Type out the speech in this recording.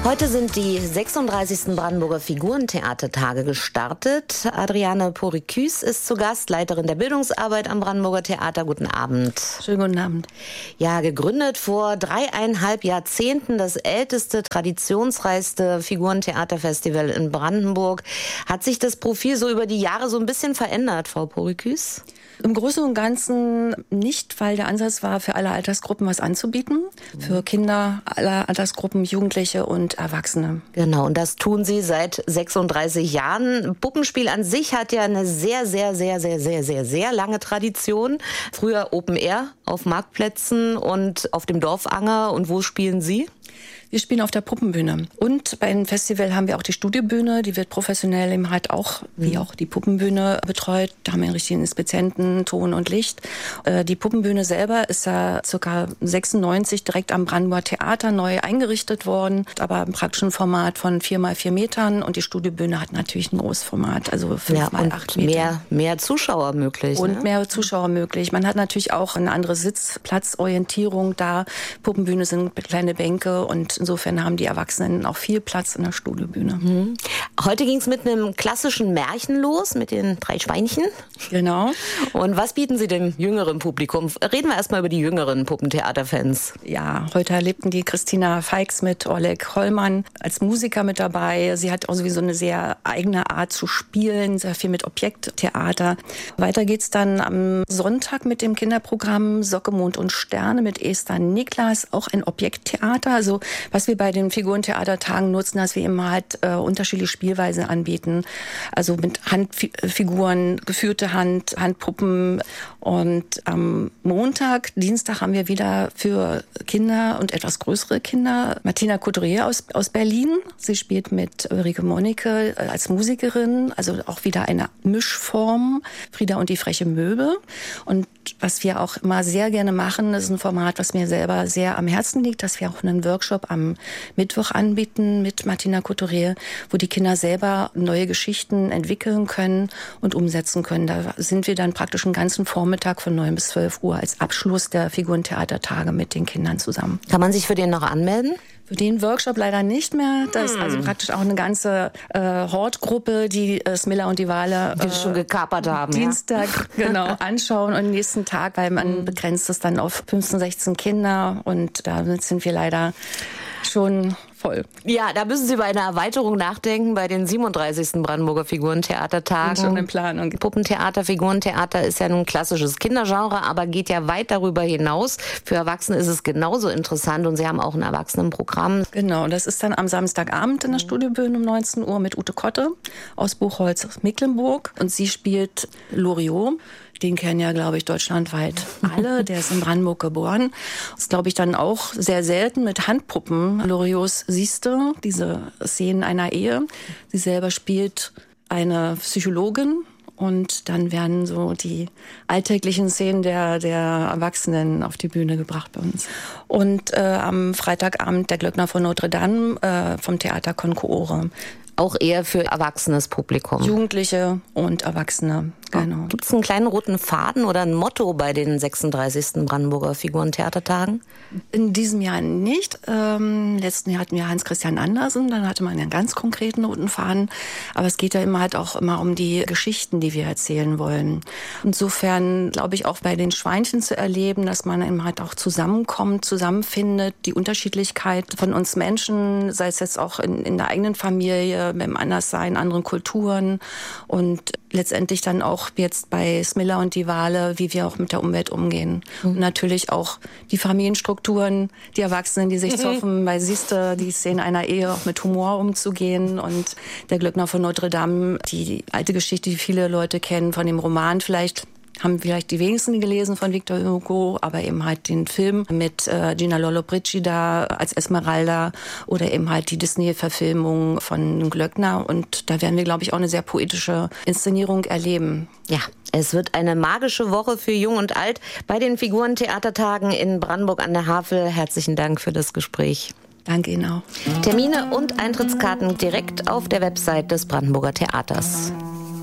Heute sind die 36. Brandenburger Figurentheatertage gestartet. Adriane Poricus ist zu Gast, Leiterin der Bildungsarbeit am Brandenburger Theater. Guten Abend. Schönen guten Abend. Ja, gegründet vor 3,5 Jahrzehnten, das älteste, traditionsreichste Figurentheaterfestival in Brandenburg. Hat sich das Profil so über die Jahre so ein bisschen verändert, Frau Poricus? Im Großen und Ganzen nicht, weil der Ansatz war, für alle Altersgruppen was anzubieten. Für Kinder aller Altersgruppen, Jugendliche und Erwachsene. Genau, und das tun Sie seit 36 Jahren. Puppenspiel an sich hat ja eine sehr lange Tradition. Früher Open Air auf Marktplätzen und auf dem Dorfanger. Und wo spielen Sie? Wir spielen auf der Puppenbühne. Und beim Festival haben wir auch die Studiobühne. Die wird professionell eben halt auch, wie auch die Puppenbühne, betreut. Da haben wir einen richtigen Inspizienten, Ton und Licht. Die Puppenbühne selber ist ja ca. 96 direkt am Brandenburger Theater neu eingerichtet worden. Aber im praktischen Format von 4x4 Metern. Und die Studiobühne hat natürlich ein großes Format, also 5x8 Meter. Mehr Zuschauer möglich. Und mehr Zuschauer möglich. Man hat natürlich auch eine andere Sitzplatzorientierung da. Puppenbühne sind kleine Bänke und insofern haben die Erwachsenen auch viel Platz in der Studiobühne. Heute ging es mit einem klassischen Märchen los, mit den 3 Schweinchen. Genau. Und was bieten Sie dem jüngeren Publikum? Reden wir erstmal über die jüngeren Puppentheaterfans. Ja, heute erlebten die Christina Feix mit Oleg Hollmann als Musiker mit dabei. Sie hat auch sowieso eine sehr eigene Art zu spielen, sehr viel mit Objekttheater. Weiter geht's dann am Sonntag mit dem Kinderprogramm Socke, Mond und Sterne mit Esther Niklas, auch ein Objekttheater. Also was wir bei den Figurentheatertagen nutzen, dass wir immer halt unterschiedliche Spielweisen anbieten. Also mit Handfiguren, geführte Handpuppen. Und am Dienstag haben wir wieder für Kinder und etwas größere Kinder Martina Couturier aus Berlin. Sie spielt mit Ulrike Monnecke als Musikerin, also auch wieder eine Mischform. Frieda und die freche Möwe. Und was wir auch immer sehr gerne machen, das ist ein Format, was mir selber sehr am Herzen liegt, dass wir auch einen Workshop am Mittwoch anbieten mit Martina Couturier, wo die Kinder selber neue Geschichten entwickeln können und umsetzen können. Da sind wir dann praktisch einen ganzen Vormittag von 9 bis 12 Uhr als Abschluss der Figurentheatertage mit den Kindern zusammen. Kann man sich für den noch anmelden? Für den Workshop leider nicht mehr. Das ist also praktisch auch eine ganze Hortgruppe, die Smilla und die Wale schon gekapert haben. Dienstag genau anschauen und am nächsten Tag, weil man begrenzt es dann auf 15, 16 Kinder und da sind wir leider schon voll. Ja, da müssen Sie über eine Erweiterung nachdenken bei den 37. Brandenburger Figurentheatertagen. Schon in Planung. Puppentheater, Figurentheater ist ja nun ein klassisches Kindergenre, aber geht ja weit darüber hinaus. Für Erwachsene ist es genauso interessant und Sie haben auch ein Erwachsenenprogramm. Genau, das ist dann am Samstagabend in der Studiobühne um 19 Uhr mit Ute Kotte aus Buchholz, Mecklenburg. Und sie spielt Loriot. Den kennen ja, glaube ich, deutschlandweit alle. Der ist in Brandenburg geboren. Das ist, glaube ich, dann auch sehr selten mit Handpuppen. Loriots Siehste, diese Szenen einer Ehe. Sie selber spielt eine Psychologin. Und dann werden so die alltäglichen Szenen der Erwachsenen auf die Bühne gebracht bei uns. Und am Freitagabend der Glöckner von Notre Dame vom Theater Concours. Auch eher für erwachsenes Publikum. Jugendliche und Erwachsene, genau. Gibt es einen kleinen roten Faden oder ein Motto bei den 36. Brandenburger Figurentheatertagen? In diesem Jahr nicht. Letzten Jahr hatten wir Hans-Christian Andersen, dann hatte man einen ganz konkreten roten Faden. Aber es geht ja immer um die Geschichten, die wir erzählen wollen. Insofern glaube ich auch bei den Schweinchen zu erleben, dass man eben halt auch zusammenkommt, zusammenfindet, die Unterschiedlichkeit von uns Menschen, sei es jetzt auch in der eigenen Familie, beim Anderssein, anderen Kulturen und letztendlich dann auch jetzt bei Smilla und die Wale, wie wir auch mit der Umwelt umgehen. Und natürlich auch die Familienstrukturen, die Erwachsenen, die sich zoffen, weil siehste, die Szene einer Ehe auch mit Humor umzugehen und der Glöckner von Notre Dame, die alte Geschichte, die viele Leute kennen von dem Roman haben vielleicht die wenigsten gelesen von Victor Hugo, aber eben halt den Film mit Gina Lollobrigida als Esmeralda oder eben halt die Disney-Verfilmung von Glöckner. Und da werden wir, glaube ich, auch eine sehr poetische Inszenierung erleben. Ja, es wird eine magische Woche für Jung und Alt bei den Figurentheatertagen in Brandenburg an der Havel. Herzlichen Dank für das Gespräch. Danke Ihnen auch. Termine und Eintrittskarten direkt auf der Website des Brandenburger Theaters.